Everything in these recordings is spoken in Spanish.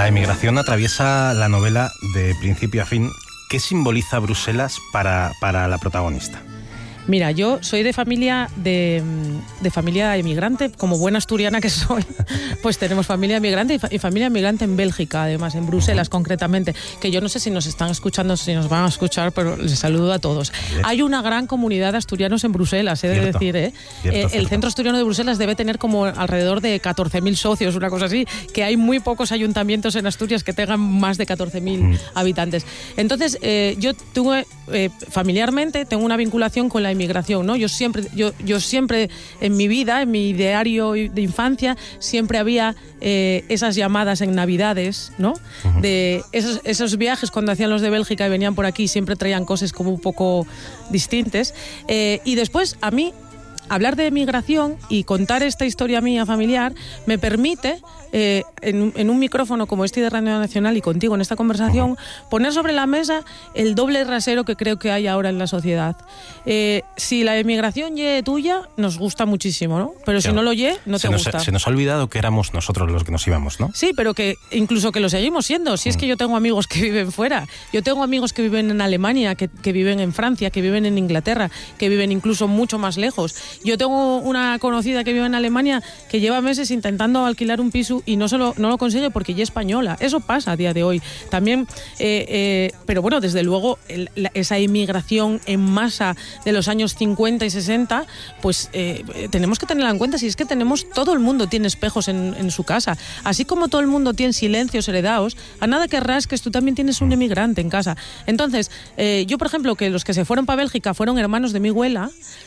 La emigración atraviesa la novela de principio a fin. ¿Qué simboliza Bruselas para la protagonista? Mira, yo soy de familia familia emigrante, como buena asturiana que soy, pues tenemos familia emigrante y familia emigrante en Bélgica, además, en Bruselas concretamente, que yo no sé si nos están escuchando, si nos van a escuchar, pero les saludo a todos. Hay una gran comunidad de asturianos en Bruselas, he de decir, ¿eh? El Centro Asturiano de Bruselas debe tener como alrededor de 14.000 socios, una cosa así, que hay muy pocos ayuntamientos en Asturias que tengan más de 14.000 habitantes. Entonces, yo tuve, familiarmente, tengo una vinculación con la inmigración, ¿no? Yo siempre en mi vida, en mi diario de infancia, siempre había esas llamadas en Navidades, ¿no? De esos viajes cuando hacían los de Bélgica y venían por aquí, siempre traían cosas como un poco distintas. Y después, a mí, hablar de migración y contar esta historia mía familiar me permite, en un micrófono como este de Radio Nacional y contigo en esta conversación, poner sobre la mesa el doble rasero que creo que hay ahora en la sociedad. Si la emigración ye tuya, nos gusta muchísimo, ¿no? Pero si no lo ye, no te gusta. Se nos ha olvidado que éramos nosotros los que nos íbamos, ¿no? Sí, pero que incluso que lo seguimos siendo. Si es que yo tengo amigos que viven fuera. Yo tengo amigos que viven en Alemania, que viven en Francia, que viven en Inglaterra, que viven incluso mucho más lejos. Yo tengo una conocida que vive en Alemania que lleva meses intentando alquilar un piso y no lo consigue porque ya es española. Eso pasa a día de hoy. También, pero bueno, desde luego, esa inmigración en masa de los años 50 y 60, pues tenemos que tenerla en cuenta. Si es que todo el mundo tiene espejos en su casa. Así como todo el mundo tiene silencios heredados, a nada que rasques, tú también tienes un emigrante en casa. Entonces, yo, por ejemplo, que los que se fueron para Bélgica fueron hermanos de mi abuela,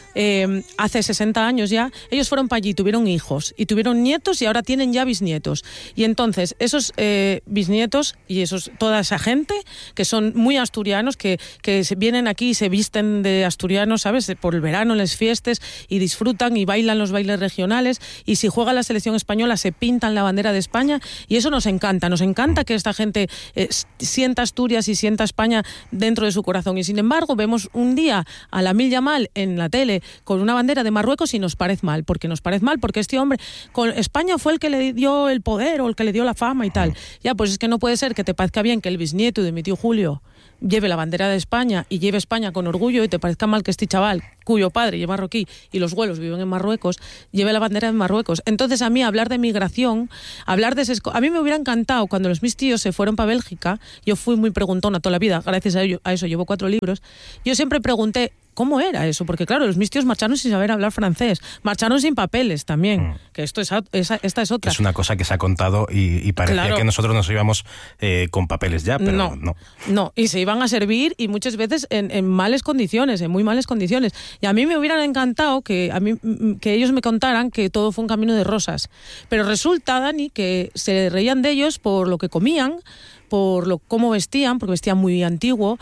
hace 60 años ya, ellos fueron para allí, tuvieron hijos y tuvieron nietos y ahora tienen ya bisnietos. Y entonces esos bisnietos y toda esa gente que son muy asturianos, que vienen aquí y se visten de asturianos, ¿sabes? Por el verano, las fiestas, y disfrutan y bailan los bailes regionales, y si juega la selección española se pintan la bandera de España, y eso nos encanta que esta gente sienta Asturias y sienta España dentro de su corazón. Y sin embargo vemos un día a Lamine Yamal en la tele con una bandera de Marruecos y nos parece mal, porque este hombre con España fue el que le dio el poder o el que le dio la fama y tal. Ya, pues es que no puede ser que te parezca bien que el bisnieto de mi tío Julio lleve la bandera de España y lleve España con orgullo, y te parezca mal que este chaval, cuyo padre es marroquí y los abuelos viven en Marruecos, lleve la bandera de Marruecos. Entonces, a mí hablar de migración, a mí me hubiera encantado cuando mis tíos se fueron para Bélgica. Yo fui muy preguntona toda la vida, gracias a eso llevo 4 libros. Yo siempre pregunté ¿cómo era eso? Porque claro, los mis tíos marcharon sin saber hablar francés, marcharon sin papeles también, que esta es otra. Es una cosa que se ha contado y parecía que nosotros nos íbamos con papeles ya, pero no, y se iban a servir, y muchas veces en malas condiciones, en muy malas condiciones. Y a mí me hubieran encantado que ellos me contaran que todo fue un camino de rosas. Pero resulta, Dani, que se reían de ellos por lo que comían, por cómo vestían, porque vestían muy antiguo,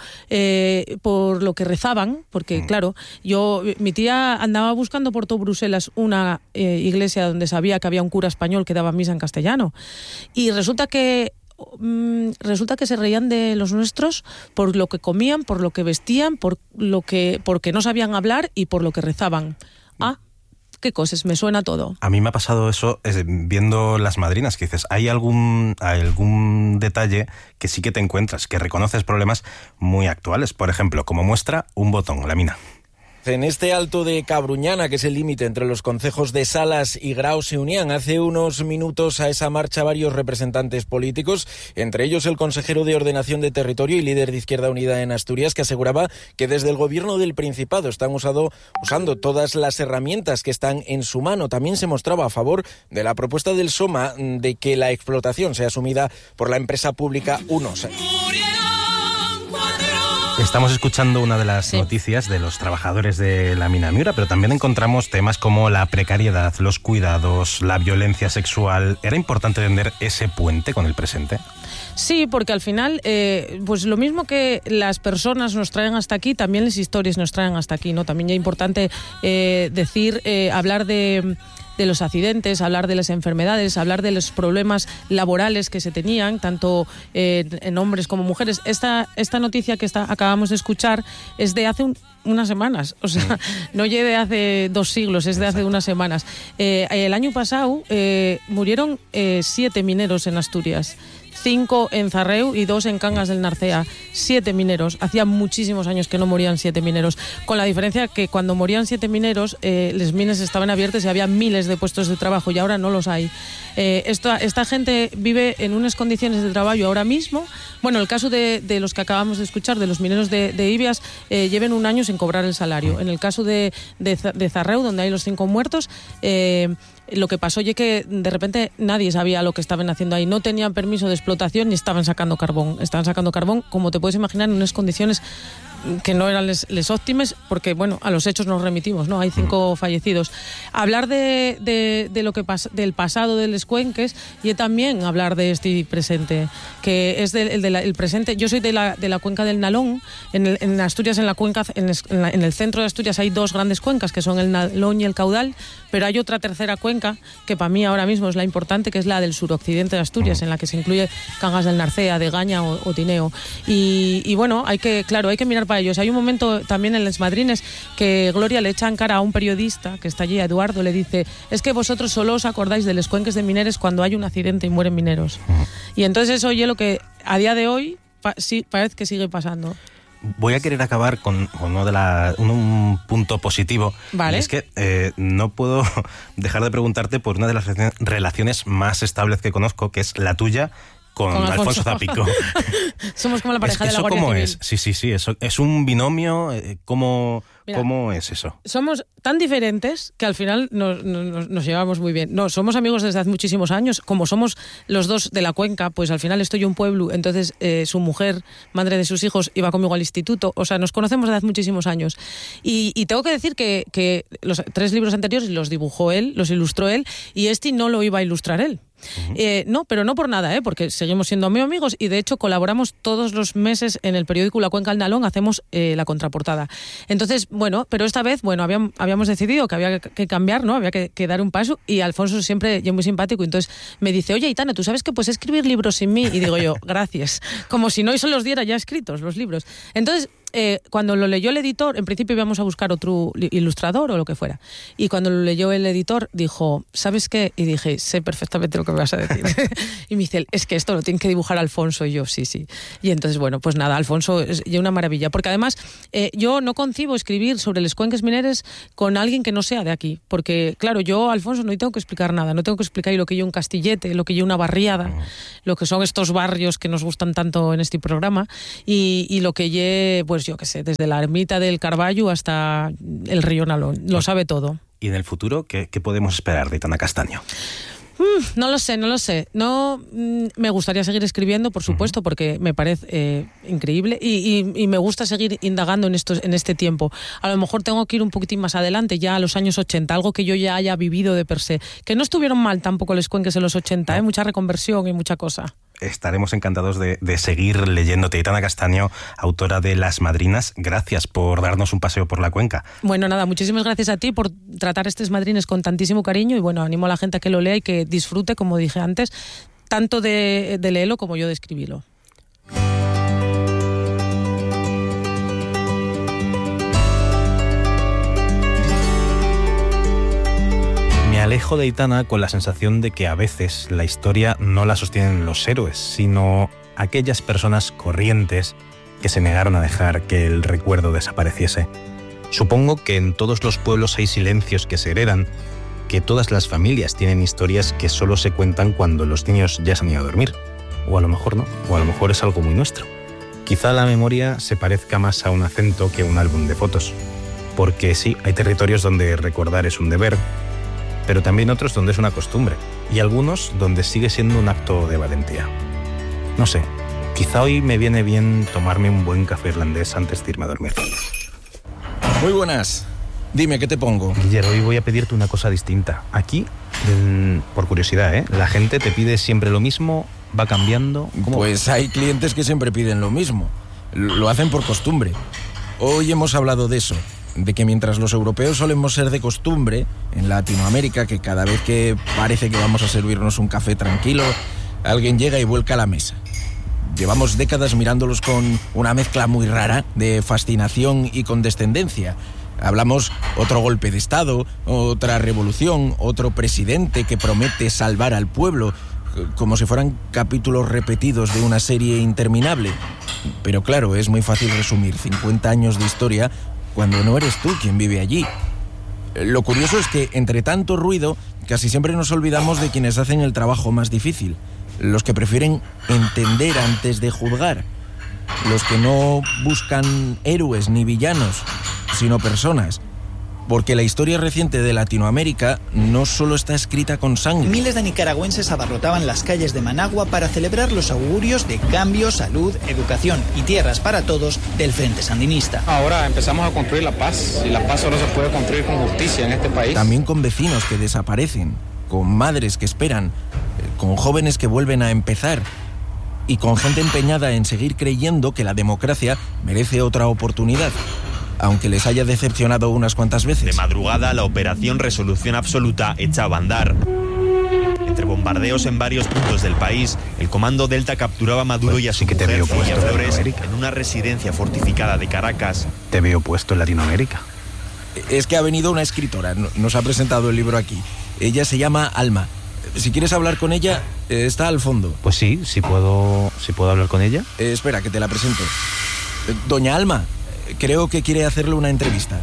por lo que rezaban, porque claro, mi tía andaba buscando por todo Bruselas una iglesia donde sabía que había un cura español que daba misa en castellano, y resulta que se reían de los nuestros por lo que comían, por lo que vestían, porque no sabían hablar y por lo que rezaban. ¿Qué cosas? Me suena todo. A mí me ha pasado eso viendo Las Madrinas, que dices, hay algún detalle que sí que te encuentras, que reconoces problemas muy actuales. Por ejemplo, como muestra, un botón, la mina. En este alto de Cabruñana, que es el límite entre los concejos de Salas y Grao, se unían hace unos minutos a esa marcha varios representantes políticos, entre ellos el consejero de Ordenación de Territorio y líder de Izquierda Unida en Asturias, que aseguraba que desde el gobierno del Principado están usando todas las herramientas que están en su mano. También se mostraba a favor de la propuesta del SOMA de que la explotación sea asumida por la empresa pública UNOS. Estamos escuchando una de las noticias de los trabajadores de la mina Miura, pero también encontramos temas como la precariedad, los cuidados, la violencia sexual. ¿Era importante tender ese puente con el presente? Sí, porque al final, pues lo mismo que las personas nos traen hasta aquí, también las historias nos traen hasta aquí, ¿no? También es importante hablar de los accidentes, hablar de las enfermedades, hablar de los problemas laborales que se tenían, tanto en hombres como mujeres. Esta noticia que acabamos de escuchar es de hace unas semanas, o sea, no lleve de hace 2 siglos, es de hace unas semanas. El año pasado murieron 7 mineros en Asturias. 5 en Zarreu y 2 en Cangas del Narcea. 7 mineros. Hacía muchísimos años que no morían 7 mineros. Con la diferencia que cuando morían 7 mineros, las minas estaban abiertas y había miles de puestos de trabajo y ahora no los hay. Esta gente vive en unas condiciones de trabajo ahora mismo. Bueno, el caso de los que acabamos de escuchar, de los mineros de Ibias, lleven un año sin cobrar el salario. En el caso de Zarreu, donde hay los 5 muertos, lo que pasó es que de repente nadie sabía lo que estaban haciendo ahí. No tenían permiso de explotación ni estaban sacando carbón. Estaban sacando carbón, como te puedes imaginar, en unas condiciones que no eran les óptimes, porque bueno, a los hechos nos remitimos, ¿no? Hay 5 fallecidos. Hablar de lo que del pasado de les cuenques y también hablar de este presente, que es el presente. Yo soy de la cuenca del Nalón. En Asturias, en la cuenca, en el centro de Asturias hay 2 grandes cuencas, que son el Nalón y el Caudal, pero hay otra tercera cuenca que para mí ahora mismo es la importante, que es la del suroccidente de Asturias, en la que se incluye Cangas del Narcea, Degaña o Tineo. Y bueno, hay que mirar para ellos. Hay un momento también en Les Madrines que Gloria le echa en cara a un periodista que está allí, a Eduardo, le dice: es que vosotros solo os acordáis de les cuenques de mineros cuando hay un accidente y mueren mineros. Y entonces eso oye lo que a día de hoy sí, parece que sigue pasando. Voy a querer acabar con un punto positivo. Vale. Y es que no puedo dejar de preguntarte por una de las relaciones más estables que conozco, que es la tuya con Alfonso Zapico. Somos como la pareja de la Guardia ¿Cómo Civil. es? Sí, eso es un binomio. ¿Cómo es eso? Somos tan diferentes que al final nos llevamos muy bien. No, somos amigos desde hace muchísimos años. Como somos los 2 de la cuenca, pues al final estoy en un pueblo, entonces su mujer, madre de sus hijos, iba conmigo al instituto. O sea, nos conocemos desde hace muchísimos años. Y tengo que decir que los 3 libros anteriores los dibujó él, los ilustró él, y este no lo iba a ilustrar él. No, pero no por nada, porque seguimos siendo muy amigos y de hecho colaboramos todos los meses en el periódico La Cuenca del Nalón, hacemos la contraportada. Entonces, bueno, pero esta vez, bueno, habíamos decidido que había que cambiar, ¿no? Había que dar un paso, y Alfonso siempre es muy simpático, entonces me dice: oye, Aitana, ¿tú sabes que puedes escribir libros sin mí? Y digo yo: gracias, como si no se los diera ya escritos los libros. Entonces, cuando lo leyó el editor, en principio íbamos a buscar otro ilustrador o lo que fuera, y cuando lo leyó el editor dijo: ¿sabes qué? Y dije: sé perfectamente lo que me vas a decir. Y me dice: es que esto lo tiene que dibujar Alfonso. Y yo: sí. Y entonces, bueno, pues nada, Alfonso es una maravilla, porque además yo no concibo escribir sobre les cuenques mineres con alguien que no sea de aquí, porque claro, yo Alfonso no tengo que explicar nada, no tengo que explicar lo que yo un castillete, lo que yo una barriada, lo que son estos barrios que nos gustan tanto en este programa, y lo que yo, pues yo qué sé, desde la ermita del Carballo hasta el río Nalón, lo sabe todo. ¿Y en el futuro qué podemos esperar de Aitana Castaño? No lo sé. No, me gustaría seguir escribiendo, por supuesto, porque me parece increíble y me gusta seguir indagando en este tiempo. A lo mejor tengo que ir un poquitín más adelante, ya a los años 80, algo que yo ya haya vivido de per se. Que no estuvieron mal tampoco les cuenques en los 80, mucha reconversión y mucha cosa. Estaremos encantados de seguir leyéndote. Aitana Castaño, autora de Las Madrinas, gracias por darnos un paseo por la cuenca. Bueno, nada, muchísimas gracias a ti por tratar estos madrines con tantísimo cariño, y bueno, animo a la gente a que lo lea y que disfrute, como dije antes, tanto de leerlo como yo de escribirlo. Me alejo de Aitana con la sensación de que a veces la historia no la sostienen los héroes, sino aquellas personas corrientes que se negaron a dejar que el recuerdo desapareciese. Supongo que en todos los pueblos hay silencios que se heredan, que todas las familias tienen historias que solo se cuentan cuando los niños ya se han ido a dormir. O a lo mejor no, o a lo mejor es algo muy nuestro. Quizá la memoria se parezca más a un acento que a un álbum de fotos. Porque sí, hay territorios donde recordar es un deber, pero también otros donde es una costumbre, y algunos donde sigue siendo un acto de valentía. No sé, quizá hoy me viene bien tomarme un buen café irlandés antes de irme a dormir. Muy buenas. Dime, ¿qué te pongo? Guillermo, hoy voy a pedirte una cosa distinta. Aquí, por curiosidad, ¿la gente te pide siempre lo mismo? ¿Va cambiando? ¿Cómo? Pues hay clientes que siempre piden lo mismo. Lo hacen por costumbre. Hoy hemos hablado de eso, de que mientras los europeos solemos ser de costumbre, en Latinoamérica, que cada vez que parece que vamos a servirnos un café tranquilo, alguien llega y vuelca la mesa. Llevamos décadas mirándolos con una mezcla muy rara de fascinación y condescendencia. Hablamos otro golpe de Estado, otra revolución, otro presidente que promete salvar al pueblo, como si fueran capítulos repetidos de una serie interminable. Pero claro, es muy fácil resumir 50 años de historia cuando no eres tú quien vive allí. Lo curioso es que, entre tanto ruido, casi siempre nos olvidamos de quienes hacen el trabajo más difícil, los que prefieren entender antes de juzgar, los que no buscan héroes ni villanos, sino personas. Porque la historia reciente de Latinoamérica no solo está escrita con sangre. Miles de nicaragüenses abarrotaban las calles de Managua para celebrar los augurios de cambio, salud, educación y tierras para todos del Frente Sandinista. Ahora empezamos a construir la paz, y la paz solo se puede construir con justicia en este país. También con vecinos que desaparecen, con madres que esperan, con jóvenes que vuelven a empezar y con gente empeñada en seguir creyendo que la democracia merece otra oportunidad, aunque les haya decepcionado unas cuantas veces. De madrugada, la operación Resolución Absoluta echaba a andar. Entre bombardeos en varios puntos del país, el comando Delta capturaba a Maduro y a su mujer, Celia Flores, en una residencia fortificada de Caracas. Te veo puesto en Latinoamérica. Es que ha venido una escritora, nos ha presentado el libro aquí. Ella se llama Alma. Si quieres hablar con ella, está al fondo. Pues sí, si puedo hablar con ella. Espera, que te la presento. Doña Alma, creo que quiere hacerle una entrevista.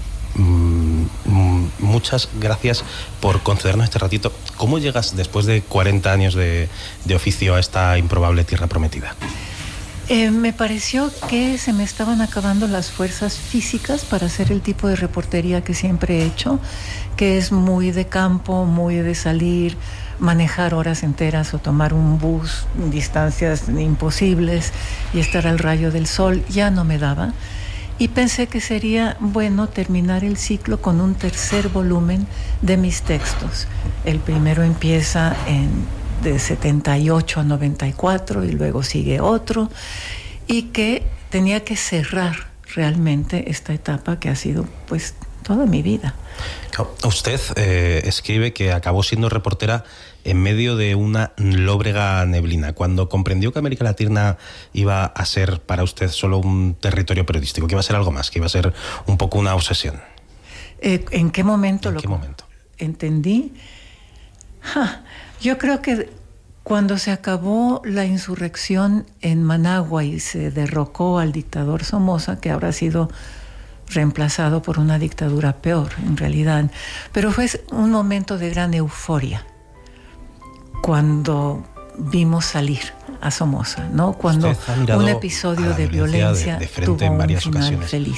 Muchas gracias por concedernos este ratito. ¿Cómo llegas después de 40 años de oficio a esta improbable tierra prometida? Me pareció que se me estaban acabando las fuerzas físicas para hacer el tipo de reportería que siempre he hecho, que es muy de campo, muy de salir, manejar horas enteras o tomar un bus en distancias imposibles y estar al rayo del sol. Ya no me daba. Y pensé que sería bueno terminar el ciclo con un tercer volumen de mis textos. El primero empieza de 78 a 94 y luego sigue otro, y que tenía que cerrar realmente esta etapa que ha sido pues toda mi vida. Usted escribe que acabó siendo reportera en medio de una lóbrega neblina, cuando comprendió que América Latina iba a ser para usted solo un territorio periodístico, que iba a ser algo más, que iba a ser un poco una obsesión. ¿En qué momento ¿En qué momento entendí? Yo creo que cuando se acabó la insurrección en Managua y se derrocó al dictador Somoza, que habrá sido reemplazado por una dictadura peor, en realidad, pero fue un momento de gran euforia cuando vimos salir a Somoza, ¿no? Cuando un episodio de violencia de frente tuvo en varias un final ocasiones. feliz.